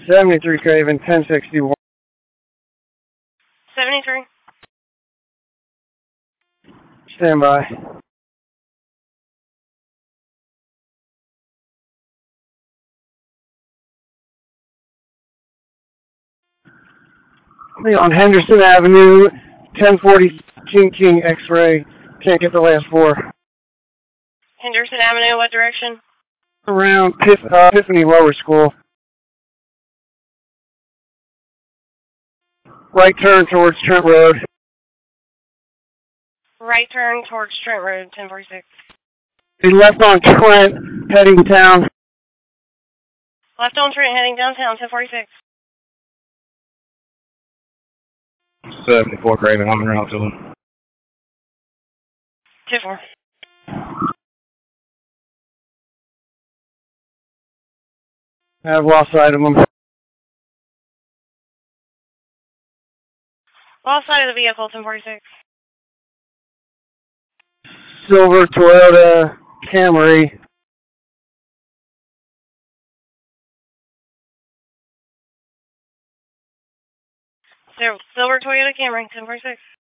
73 Craven, 1061. 73. Stand by. On Henderson Avenue, 1040 King X-ray. Can't get the last four. Henderson Avenue, what direction? Around Tiffany Lower School. Right turn towards Trent Road. Right turn towards Trent Road, 1046. He left on Trent, heading down. Left on Trent, heading downtown, 1046. 74 Craven, I'm in route to him. 2-4. I've lost sight of him. Lost side of the vehicle, 1046. Silver Toyota Camry. Silver Toyota Camry, 1046.